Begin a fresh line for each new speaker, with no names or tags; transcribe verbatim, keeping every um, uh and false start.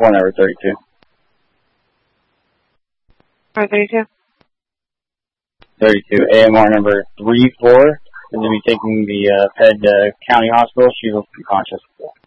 Floor number thirty-two.
Floor thirty-two.
thirty-two. A M R number three four is going to be taking the uh, Fed uh, County Hospital. She will be conscious.